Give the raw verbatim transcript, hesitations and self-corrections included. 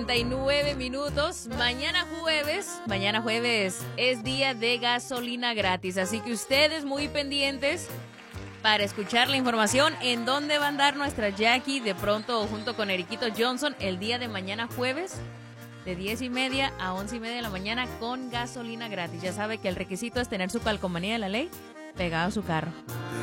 treinta y nueve minutos. Mañana jueves, mañana jueves es día de gasolina gratis, así que ustedes muy pendientes para escuchar la información en dónde va a andar nuestra Jackie de pronto junto con Eriquito Johnson el día de mañana jueves de diez y media a once y media de la mañana con gasolina gratis. Ya sabe que el requisito es tener su calcomanía de la ley pegado a su carro.